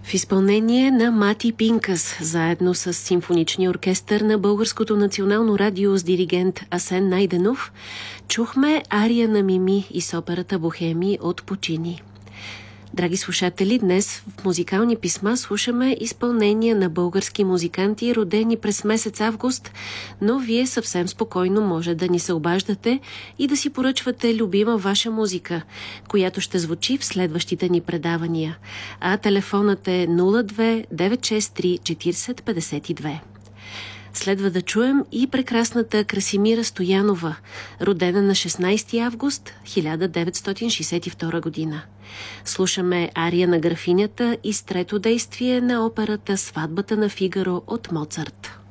В изпълнение на Мати Пинкас, заедно с симфоничния оркестър на Българското национално радио с диригент Асен Найденов, чухме ария на Мими из операта Бохеми от Пучини. Драги слушатели, днес в музикални писма слушаме изпълнения на български музиканти, родени през месец август, но вие съвсем спокойно може да ни се обаждате и да си поръчвате любима ваша музика, която ще звучи в следващите ни предавания. А телефонът е 02 963 40 52. Следва да чуем и прекрасната Красимира Стоянова, родена на 16 август 1962 година. Слушаме ария на графинята и трето действие на операта «Сватбата на Фигаро» от Моцарт.